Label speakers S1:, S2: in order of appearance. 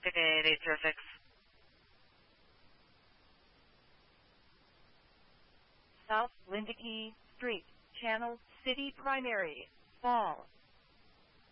S1: Good 806.
S2: South Lindekey Street, Channel City Primary, Fall.